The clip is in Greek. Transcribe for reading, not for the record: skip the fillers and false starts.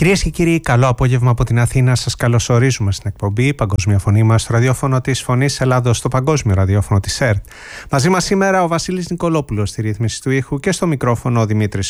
Κυρίες και κύριοι, καλό απόγευμα από την Αθήνα. Σας καλωσορίζουμε στην εκπομπή Παγκοσμία Φωνή μας στο ραδιόφωνο της Φωνής Ελλάδος, στο παγκόσμιο ραδιόφωνο της ΕΡΤ. Μαζί μας σήμερα ο Βασίλης Νικολόπουλος στη ρύθμιση του ήχου και στο μικρόφωνο ο Δημήτρης